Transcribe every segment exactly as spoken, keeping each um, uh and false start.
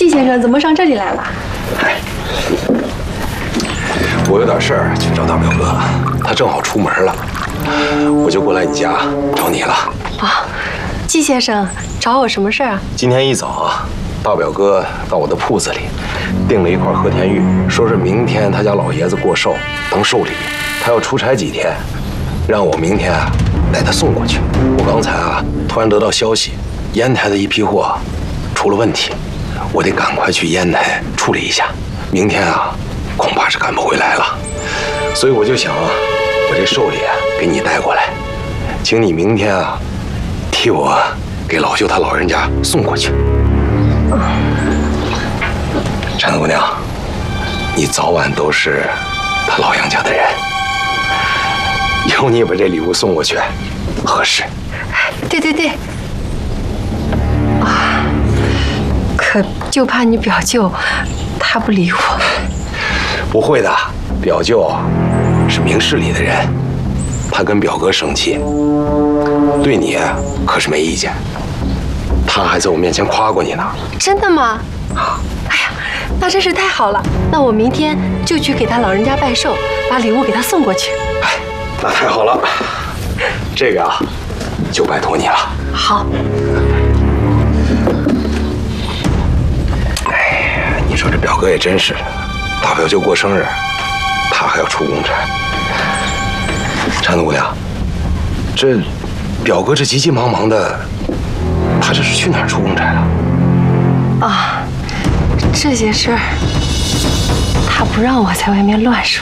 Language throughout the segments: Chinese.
季先生怎么上这里来了？ 嗨，我有点事儿去找大表哥，他正好出门了，我就过来你家找你了。 啊，季先生找我什么事儿啊？ 今天一早啊，大表哥到我的铺子里订了一块和田玉，说是明天他家老爷子过寿，等寿礼，他要出差几天，让我明天啊带他送过去。我刚才啊突然得到消息，烟台的一批货出了问题，我得赶快去烟台处理一下，明天啊恐怕是赶不回来了，所以我就想啊，我这寿礼啊给你带过来，请你明天啊替我给老舅他老人家送过去。婵子姑娘，你早晚都是他老杨家的人，有你把这礼物送过去，合适。 对对对。啊，可就怕你表舅他不理我。 不会的，表舅是明事理的人，他跟表哥生气，对你可是没意见，他还在我面前夸过你呢。 真的吗？啊！哎呀，那真是太好了。那我明天就去给他老人家拜寿，把礼物给他送过去。 哎，那太好了，这个啊，就拜托你了。 好。 哎呀，你说这表哥也真是的，大表舅过生日，他还要出公差。婵子姑娘，这表哥这急急忙忙的，他这是去哪儿出公差了？ 啊，这些事儿他不让我在外面乱说。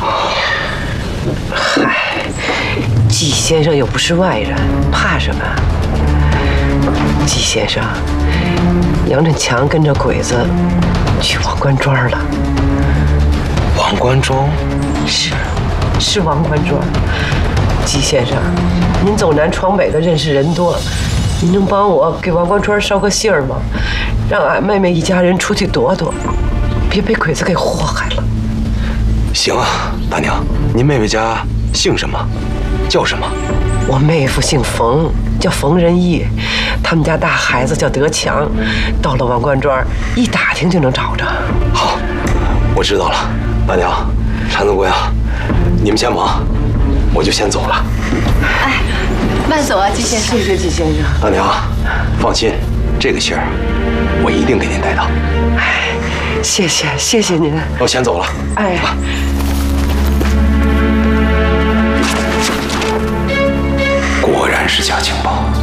嗨，季先生又不是外人，怕什么？季先生，杨振强跟着鬼子去王官庄了。 王官庄？ 是，是王官庄。季先生，您走南闯北的，认识人多，您能帮我给王官庄捎个信儿吗？让俺妹妹一家人出去躲躲，别被鬼子给祸害了。 行啊，大娘，您妹妹家姓什么？叫什么？ 我妹夫姓冯，叫冯仁义，他们家大孩子叫德强。到了王官庄，一打听就能找着。 好，我知道了。大娘，婵子姑娘，你们先忙，我就先走了。 哎，慢走啊，季先生。 谢谢季先生。 大娘，放心，这个信儿我一定给您带到。 哎，谢谢谢谢您。 我先走了。 哎。啊果然是假情报。